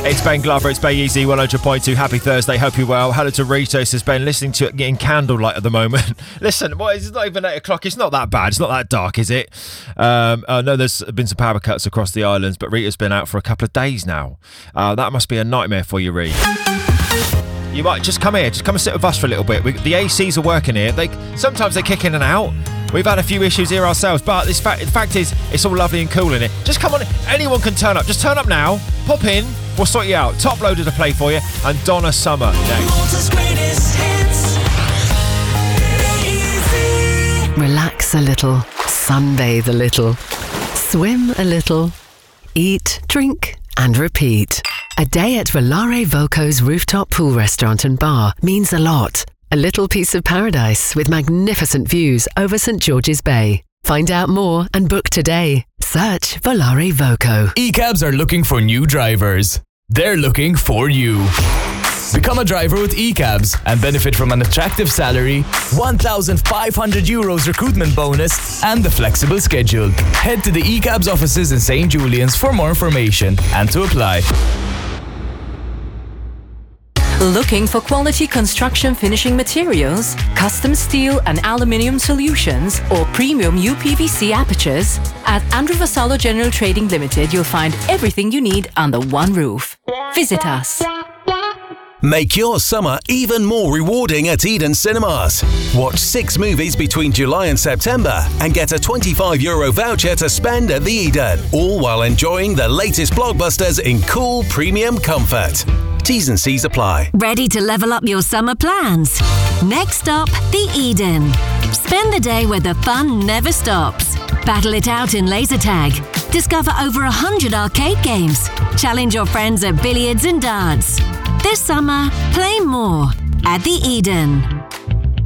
It's Ben Glover, it's Bay Easy 100.2. Happy Thursday, hope you're well. Hello to Rito, says Ben, listening to it getting candlelight at the moment. Listen, it's not even 8 o'clock, it's not that bad, it's not that dark, is it? I know there's been some power cuts across the islands, but Rita's been out for a couple of days now. That must be a nightmare for you, Rita. You might just come here, just come and sit with us for a little bit. The ACs are working here. Sometimes they kick in and out. We've had a few issues here ourselves, but the fact is, it's all lovely and cool in it. Just come on, anyone can turn up. Just turn up now, pop in, we'll sort you out. Top Loader to play for you, and Donna Summer next. Relax a little, sunbathe a little, swim a little, eat, drink, and repeat. A day at Volare Voco's rooftop pool restaurant and bar means a lot. A little piece of paradise with magnificent views over St George's Bay. Find out more and book today. Search Volare Voco. eCabs are looking for new drivers. They're looking for you. Become a driver with eCabs and benefit from an attractive salary, €1,500 recruitment bonus, and the flexible schedule. Head to the eCabs offices in St. Julian's for more information and to apply. Looking for quality construction finishing materials, custom steel and aluminium solutions, or premium UPVC apertures? At Andrew Vassallo General Trading Limited, you'll find everything you need under one roof. Visit us. Make your summer even more rewarding at Eden Cinemas. Watch 6 movies between July and September and get a €25 voucher to spend at the Eden, all while enjoying the latest blockbusters in cool premium comfort. T's and C's apply. Ready to level up your summer plans? Next stop, the Eden. Spend the day where the fun never stops. Battle it out in laser tag. Discover over 100 arcade games. Challenge your friends at billiards and darts. This summer, play more at the Eden.